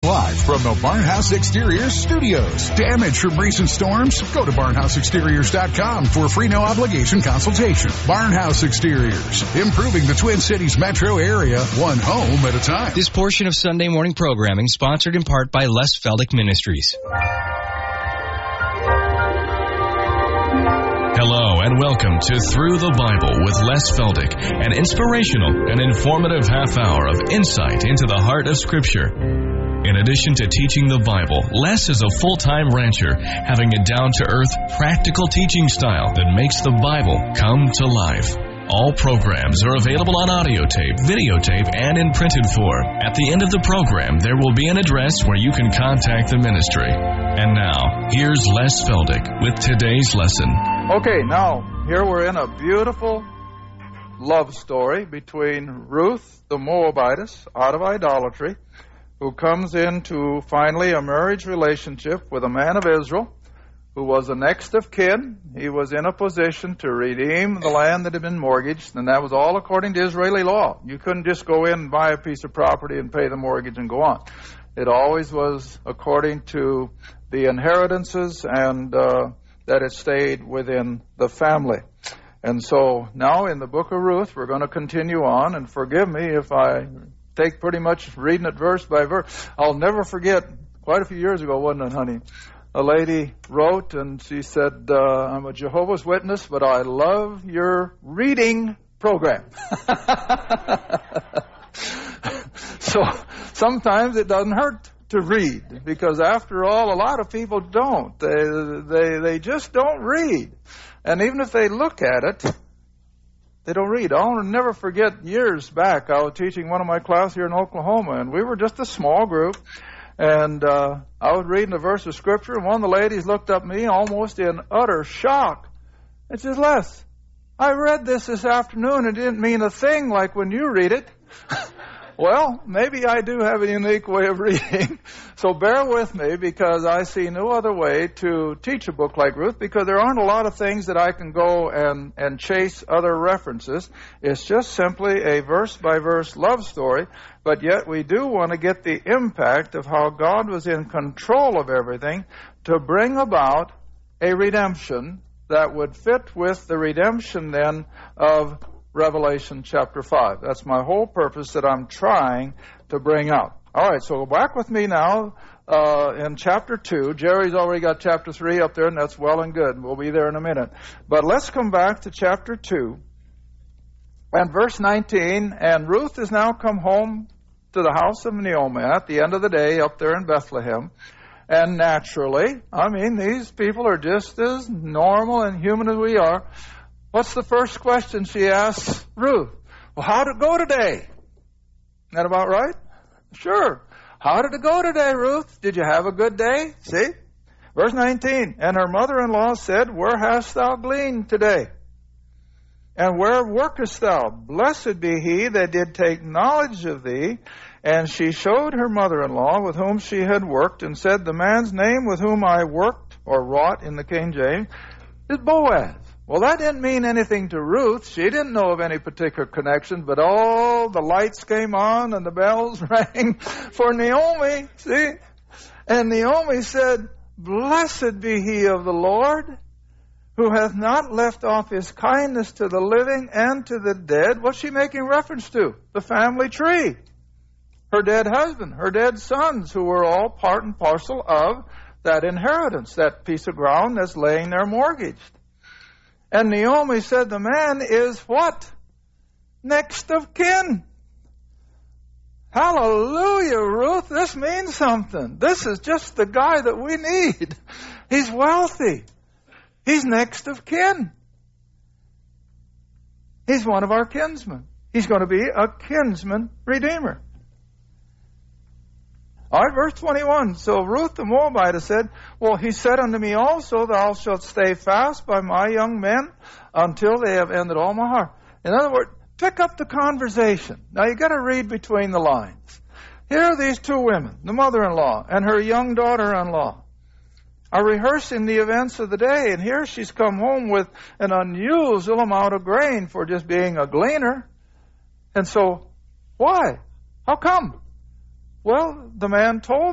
Live from the Barnhouse Exteriors studios. Damage from recent storms? Go to barnhouseexteriors.com for a free no-obligation consultation. Barnhouse Exteriors, improving the Twin Cities metro area, one home at a time. This portion of Sunday morning programming sponsored in part by Les Feldick Ministries. Hello and welcome to Through the Bible with Les Feldick, an inspirational and informative half hour of insight into the heart of Scripture. In addition to teaching the Bible, Les is a full-time rancher, having a down-to-earth, practical teaching style that makes the Bible come to life. All programs are available on audio tape, videotape, and in printed form. At the end of the program, there will be an address where you can contact the ministry. And now, here's Les Feldick with today's lesson. Okay, now, here we're in a beautiful love story between Ruth the Moabitess, out of idolatry, who comes into, finally, a marriage relationship with a man of Israel who was the next of kin. He was in a position to redeem the land that had been mortgaged, and that was all according to Israeli law. You couldn't just go in and buy a piece of property and pay the mortgage and go on. It always was according to the inheritances and that it stayed within the family. And so now in the book of Ruth, we're going to continue on, and forgive me if I take pretty much reading it verse by verse. I'll never forget, quite a few years ago, wasn't it, honey? A lady wrote and she said, I'm a Jehovah's Witness, but I love your reading program. So sometimes it doesn't hurt to read, because after all, a lot of people don't. They just don't read. And even if they look at it, they don't read. I'll never forget years back, I was teaching one of my classes here in Oklahoma, and we were just a small group, and I was reading a verse of Scripture, and one of the ladies looked up at me almost in utter shock. It says, Les, I read this afternoon, and it didn't mean a thing like when you read it. Well, maybe I do have a unique way of reading, so bear with me, because I see no other way to teach a book like Ruth, because there aren't a lot of things that I can go and chase other references. It's just simply a verse-by-verse love story, but yet we do want to get the impact of how God was in control of everything to bring about a redemption that would fit with the redemption then of Revelation chapter 5. That's my whole purpose that I'm trying to bring out. All right, so go back with me now in chapter 2. Jerry's already got chapter 3 up there, and that's well and good. We'll be there in a minute. But let's come back to chapter 2 and verse 19. And Ruth has now come home to the house of Naomi at the end of the day up there in Bethlehem. And naturally, I mean, these people are just as normal and human as we are. What's the first question she asks Ruth? Well, how did it go today? Isn't that about right? Sure. How did it go today, Ruth? Did you have a good day? See? Verse 19. And her mother-in-law said, Where hast thou gleaned today? And where workest thou? Blessed be he that did take knowledge of thee. And she showed her mother-in-law with whom she had worked, and said, The man's name with whom I worked, or wrought in the King James, is Boaz. Well, that didn't mean anything to Ruth. She didn't know of any particular connection, but all the lights came on and the bells rang for Naomi, see? And Naomi said, Blessed be he of the Lord, who hath not left off his kindness to the living and to the dead. What's she making reference to? The family tree. Her dead husband, her dead sons, who were all part and parcel of that inheritance, that piece of ground that's laying there mortgaged. And Naomi said, the man is what? Next of kin. Hallelujah, Ruth. This means something. This is just the guy that we need. He's wealthy. He's next of kin. He's one of our kinsmen. He's going to be a kinsman redeemer. All right, verse 21. So Ruth the Moabitess said, Well, he said unto me also, Thou shalt stay fast by my young men until they have ended all my heart. In other words, pick up the conversation. Now, you got to read between the lines. Here are these two women, the mother-in-law and her young daughter-in-law, are rehearsing the events of the day. And here she's come home with an unusual amount of grain for just being a gleaner. And so, why? How come? Well, the man told